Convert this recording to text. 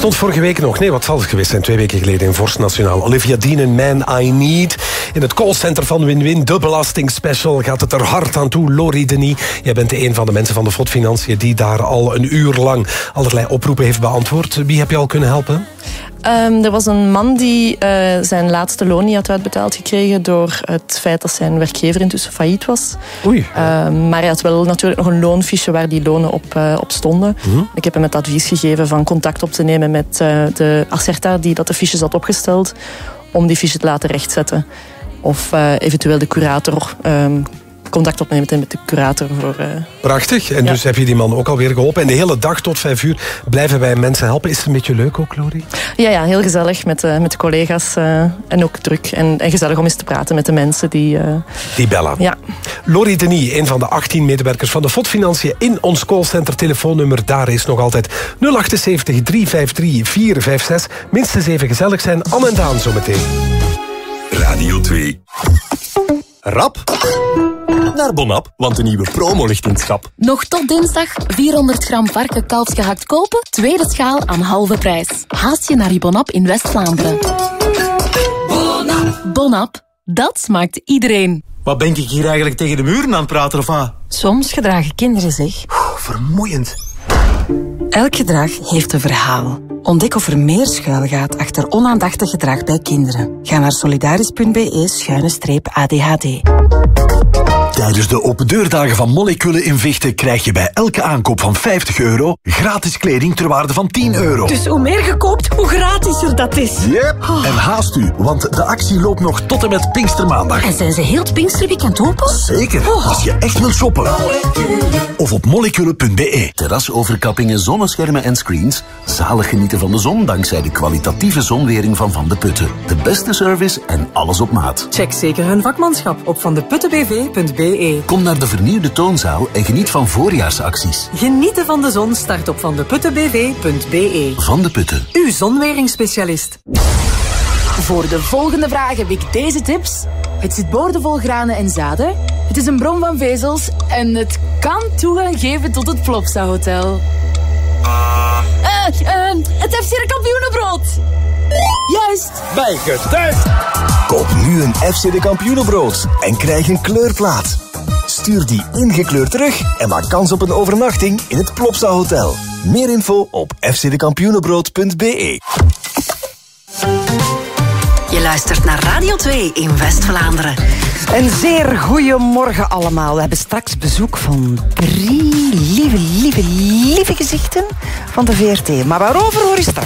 Stond vorige week nog, nee, wat zal het geweest zijn, 2 weken geleden in Vorst Nationaal. Olivia Dean, Man I Need. In het callcenter van Win-Win, de belastingspecial, gaat het er hard aan toe. Lori Denis, jij bent een van de mensen van de FOD Financiën die daar al een uur lang allerlei oproepen heeft beantwoord. Wie heb je al kunnen helpen? Er was een man die zijn laatste loon niet had uitbetaald gekregen door het feit dat zijn werkgever intussen failliet was. Oei. Maar hij had wel natuurlijk nog een loonfiche waar die lonen op stonden. Mm-hmm. Ik heb hem het advies gegeven van contact op te nemen met de Acerta die dat de fiches had opgesteld, om die fiche te laten rechtzetten. Of eventueel de curator contact opnemen met de curator. Prachtig. En dus heb je die man ook alweer geholpen. En de hele dag tot 5 uur blijven wij mensen helpen. Is het een beetje leuk ook, Lori? Ja, heel gezellig met de collega's. En ook druk. En gezellig om eens te praten met de mensen die bellen. Ja. Lori Denis, een van de 18 medewerkers van de FOD Financiën in ons callcenter. Telefoonnummer daar is nog altijd 078 353 456. Minstens even gezellig zijn. Anne en Daan zometeen. Radio 2. Rap naar Bonap, want de nieuwe promo ligt in het schap. Nog tot dinsdag 400 gram varken-kalfsgehakt kopen, tweede schaal aan halve prijs. Haast je naar je Bonap in West-Vlaanderen. Bonap, dat smaakt iedereen. Wat ben ik hier eigenlijk tegen de muren aan het praten of wat? Soms gedragen kinderen zich. Vermoeiend. Elk gedrag heeft een verhaal. Ontdek of er meer schuilgaat achter onaandachtig gedrag bij kinderen. Ga naar solidaris.be/ADHD. Tijdens de opendeurdagen van Molecule in Vechten krijg je bij elke aankoop van €50 gratis kleding ter waarde van €10. Dus hoe meer je koopt, hoe gratisser dat is. Yep. En haast u, want de actie loopt nog tot en met Pinkstermaandag. En zijn ze heel het Pinksterweekend open? Zeker, als je echt wilt shoppen. Of op molecule.be. Terrasoverkappingen, zonneschermen en screens. Zalig genieten van de zon dankzij de kwalitatieve zonwering van Van de Putten. De beste service en alles op maat. Check zeker hun vakmanschap op vandeputtenbv.be. Kom naar de vernieuwde toonzaal en geniet van voorjaarsacties. Genieten van de zon start op vandeputtenbv.be. Van de Putten. Uw zonweringsspecialist. Voor de volgende vraag heb ik deze tips. Het zit boordevol granen en zaden. Het is een bron van vezels. En het kan toegang geven tot het Plopsa Hotel. Het FC de Kampioenenbrood. Juist. Bij Getijs. Koop nu een FC de Kampioenenbrood en krijg een kleurplaat. Stuur die ingekleurd terug en maak kans op een overnachting in het Plopsa Hotel. Meer info op fcdekampioenenbrood.be. Je luistert naar Radio 2 in West-Vlaanderen. Een zeer goeiemorgen allemaal. We hebben straks bezoek van 3 lieve gezichten van de VRT. Maar waarover hoor je straks?